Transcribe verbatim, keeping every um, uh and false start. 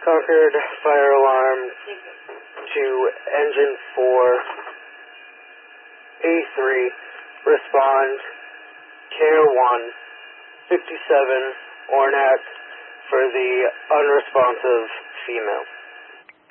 Concord fire alarm to engine four, A three, respond, care one, fifty-seven, Ornac, for the unresponsive female.